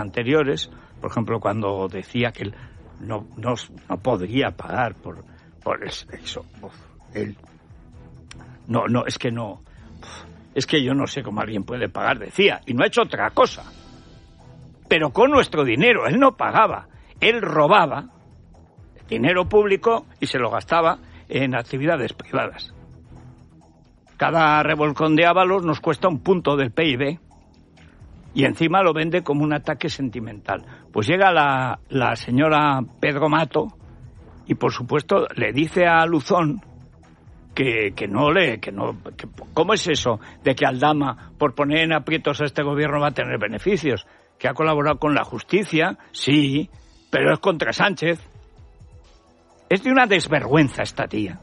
anteriores, por ejemplo, cuando decía que él no podría pagar por eso. Él no, es que yo no sé cómo alguien puede pagar, decía, y no ha hecho otra cosa. Pero con nuestro dinero, él no pagaba, él robaba dinero público y se lo gastaba en actividades privadas. Cada revolcón de Ábalos nos cuesta un punto del PIB y encima lo vende como un ataque sentimental. Pues llega la señora Pedro Mato y por supuesto le dice a Luzón que ¿cómo es eso de que Aldama, por poner en aprietos a este gobierno, va a tener beneficios? Que ha colaborado con la justicia, sí, pero es contra Sánchez. Es de una desvergüenza esta tía.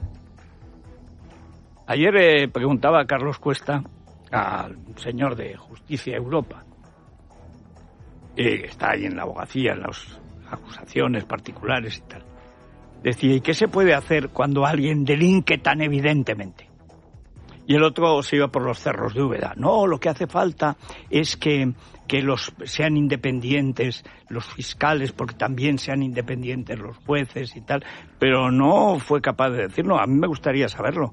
Ayer preguntaba a Carlos Cuesta, al señor de Justicia Europa, está ahí en la abogacía, en las acusaciones particulares y tal. Decía, ¿y qué se puede hacer cuando alguien delinque tan evidentemente? Y el otro se iba por los cerros de Úbeda. No, lo que hace falta es que sean independientes los fiscales, porque también sean independientes los jueces y tal. Pero no fue capaz de decirlo. A mí me gustaría saberlo.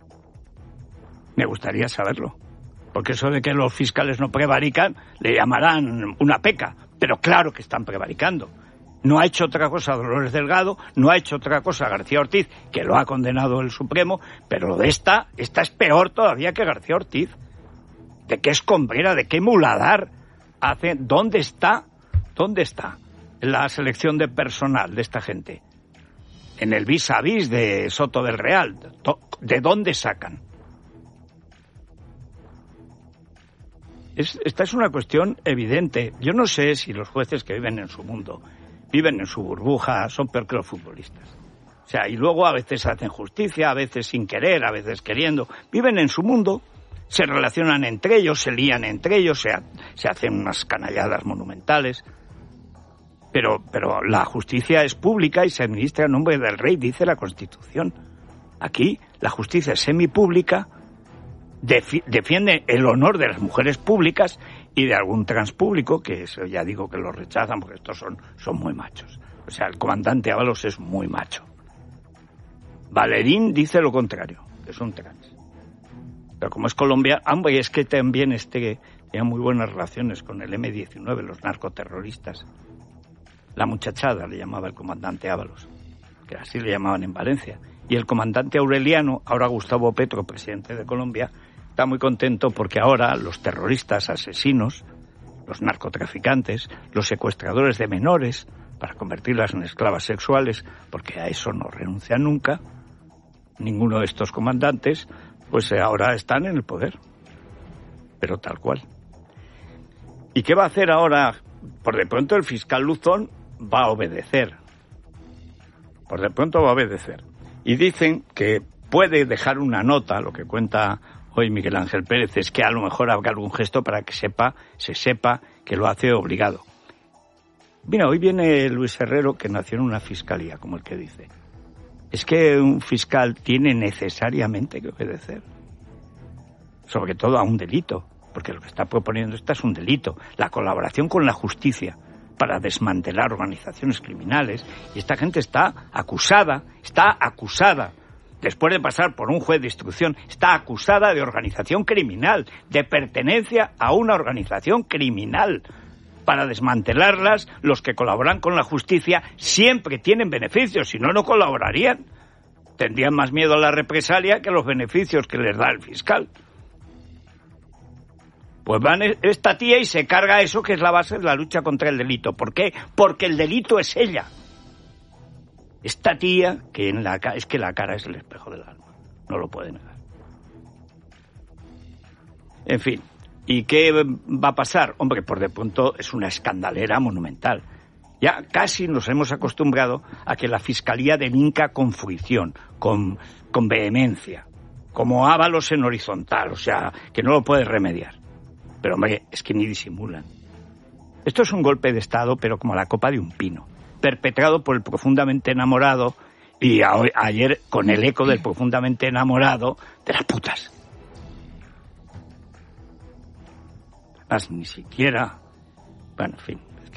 Porque eso de que los fiscales no prevarican, le llamarán una peca. Pero claro que están prevaricando. No ha hecho otra cosa Dolores Delgado, no ha hecho otra cosa García Ortiz, que lo ha condenado el Supremo, pero de esta es peor todavía que García Ortiz. ¿De qué escombrera, de qué muladar hace? ¿Dónde está la selección de personal de esta gente? En el vis a vis de Soto del Real. ¿De dónde sacan? Esta es una cuestión evidente. Yo no sé si los jueces que viven en su mundo, viven en su burbuja, son peor que los futbolistas. O sea, y luego a veces hacen justicia, a veces sin querer, a veces queriendo. Viven en su mundo, se relacionan entre ellos, se lían entre ellos, se hacen unas canalladas monumentales. Pero la justicia es pública y se administra en nombre del rey, dice la Constitución. Aquí la justicia es semipública, defiende el honor de las mujeres públicas y de algún transpúblico, que eso ya digo que lo rechazan porque estos son muy machos. O sea, el comandante Ábalos es muy macho. Valerín dice lo contrario, que es un trans. Pero como es Colombia, hombre, es que también tenía muy buenas relaciones con el M-19, los narcoterroristas. La muchachada le llamaba el comandante Ábalos, que así le llamaban en Valencia. Y el comandante Aureliano, ahora Gustavo Petro, presidente de Colombia, está muy contento porque ahora los terroristas asesinos, los narcotraficantes, los secuestradores de menores, para convertirlas en esclavas sexuales, porque a eso no renuncian nunca, ninguno de estos comandantes, pues ahora están en el poder. Pero tal cual. ¿Y qué va a hacer ahora? Por de pronto el fiscal Luzón va a obedecer. Y dicen que puede dejar una nota, lo que cuenta hoy Miguel Ángel Pérez, es que a lo mejor haga algún gesto para que se sepa que lo hace obligado. Mira, hoy viene Luis Herrero, que nació en una fiscalía, como el que dice. Es que un fiscal tiene necesariamente que obedecer. Sobre todo a un delito, porque lo que está proponiendo es un delito. La colaboración con la justicia para desmantelar organizaciones criminales. Y esta gente está acusada, después de pasar por un juez de instrucción, está acusada de organización criminal, de pertenencia a una organización criminal. Para desmantelarlas, los que colaboran con la justicia siempre tienen beneficios, si no, no colaborarían. Tendrían más miedo a la represalia que a los beneficios que les da el fiscal. Pues van esta tía y se carga eso que es la base de la lucha contra el delito. ¿Por qué? Porque el delito es ella. Esta tía, es que la cara es el espejo del alma. No lo puede negar. En fin. ¿Y qué va a pasar? Hombre, por de pronto es una escandalera monumental. Ya casi nos hemos acostumbrado a que la Fiscalía delinca con fruición, con vehemencia, como Ábalos en horizontal, o sea, que no lo puede remediar. Pero, hombre, es que ni disimulan. Esto es un golpe de Estado, pero como la copa de un pino, perpetrado por el profundamente enamorado, y ayer con el eco del profundamente enamorado de las putas. Ni siquiera... Bueno, en fin.